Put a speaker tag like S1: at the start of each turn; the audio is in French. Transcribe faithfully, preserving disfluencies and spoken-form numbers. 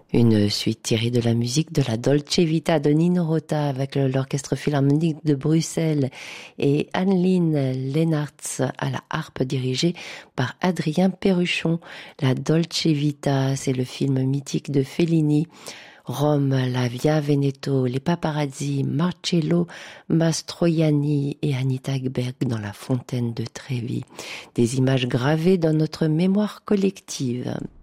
S1: Une suite tirée de la musique de la Dolce Vita de Nino Rota avec l'Orchestre Philharmonique de Bruxelles et Anneline Leenaerts à la harpe dirigée par Adrien Perruchon. La Dolce Vita, c'est le film mythique de Fellini. Rome, la Via Veneto, les paparazzi, Marcello Mastroianni et Anita Ekberg dans la fontaine de Trevi. Des images gravées dans notre mémoire collective.